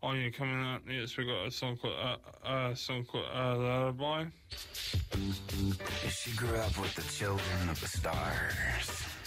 Oh, you're coming up. Yes, we got a song called Lullaby. She grew up with the children of the stars.